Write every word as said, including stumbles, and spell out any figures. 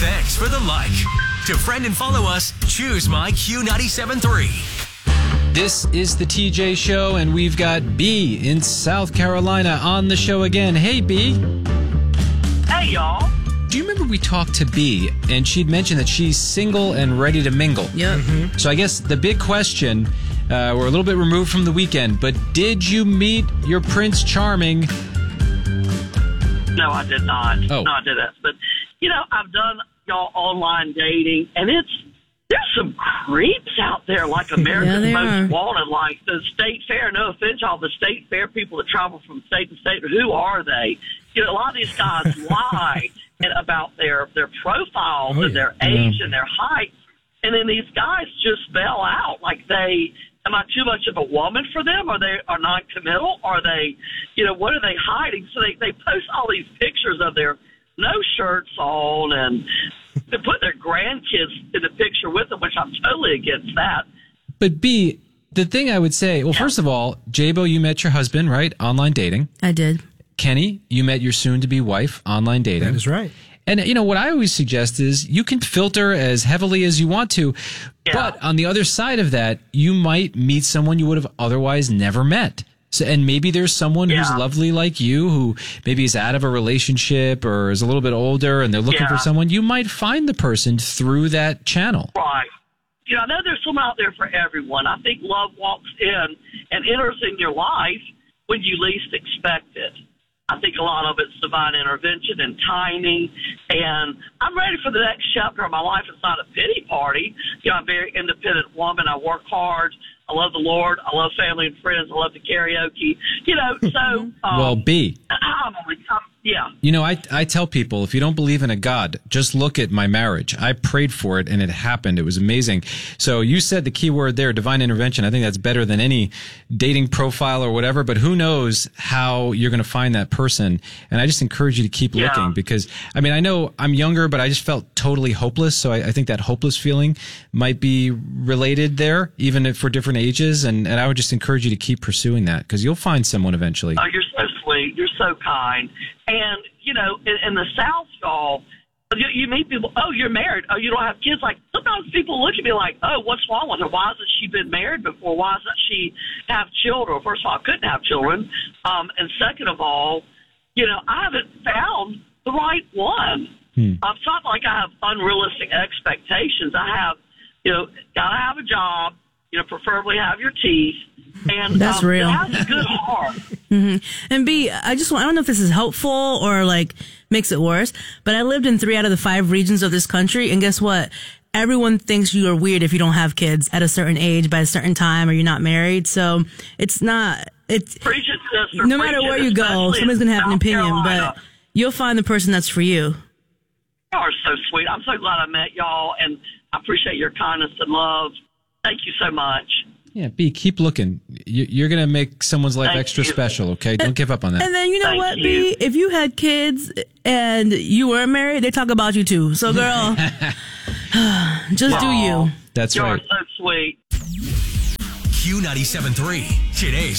Thanks for the like. To friend and follow us, choose my Q ninety-seven point three. This is the T J Show, and we've got B in South Carolina on the show again. Hey, B. Hey, y'all. Do you remember we talked to B, and she'd mentioned that she's single and ready to mingle? Yep. Mm-hmm. So I guess the big question, uh, we're a little bit removed from the weekend, but did you meet your Prince Charming? No, I did not. Oh. No, I didn't. But, you know, I've done, y'all, online dating, and it's, there's some creeps out there, like America's Yeah, Most are. Wanted, like the State Fair. No offense, all the State Fair people that travel from state to state. Who are they? You know, a lot of these guys lie and about their their profiles Oh, and yeah. their age and their height, and then these guys just bail out. Like they, am I too much of a woman for them? Are they are non-committal? Are they, you know, what are they hiding? So they they post all these pictures of their no shirts on and to put their grandkids in the picture with them, which I'm totally against that. But B, the thing I would say, well, first of all, Jabo, you met your husband, right? Online dating. I did. Kenny, you met your soon-to-be wife online dating. That is right. And, you know, what I always suggest is you can filter as heavily as you want to, Yeah. but on the other side of that, you might meet someone you would have otherwise never met. So, and maybe there's someone who's Yeah. lovely like you who maybe is out of a relationship or is a little bit older and they're looking Yeah. for someone. You might find the person through that channel. Right. You know, I know there's someone out there for everyone. I think love walks in and enters in your life when you least expect it. I think a lot of it's divine intervention and timing, and I'm ready for the next chapter of my life. It's not a pity party. You know, I'm a very independent woman. I work hard. I love the Lord. I love family and friends. I love the karaoke. You know, so um, Well, B, I'm only, I'm, yeah. you know, I, I tell people, if you don't believe in a God, just look at my marriage. I prayed for it and it happened. It was amazing. So you said the key word there, divine intervention. I think that's better than any dating profile or whatever, but who knows how you're going to find that person. And I just encourage you to keep Yeah. looking because, I mean, I know I'm younger, but I just felt totally hopeless. So I, I think that hopeless feeling might be related there, even if for different ages. And, and I would just encourage you to keep pursuing that because you'll find someone eventually. Oh, you're so sweet. You're so kind. And, you know, in, in the South, y'all, you, you meet people, oh, you're married. Oh, you don't have kids. Like, sometimes people look at me like, oh, what's wrong with her? Why hasn't she been married before? Why doesn't she have children? First of all, I couldn't have children. Um, and second of all, you know, I haven't found the right one. Hmm. Um, it's not like I have unrealistic expectations. I have, you know, got to have a job, you know, preferably have your teeth. And That's um, real. have a good heart. Mm-hmm. And B, I just want, I don't know if this is helpful or like makes it worse, but I lived in three out of the five regions of this country. And guess what? Everyone thinks you are weird if you don't have kids at a certain age by a certain time or you're not married. So it's not, it's, Preach it, sister. no matter Preach where it, you go, especially somebody's going to have in an South opinion, Carolina. but you'll find the person that's for you. You are so sweet. I'm so glad I met y'all, and I appreciate your kindness and love. Thank you so much. Yeah, B, keep looking. You- You're going to make someone's life Thank extra you. special, okay? Don't give up on that. And then you know Thank what, you. B? If you had kids and you were married, they talk about you too. So girl, just do you. That's You right. are so sweet. Q ninety-seven point three, today's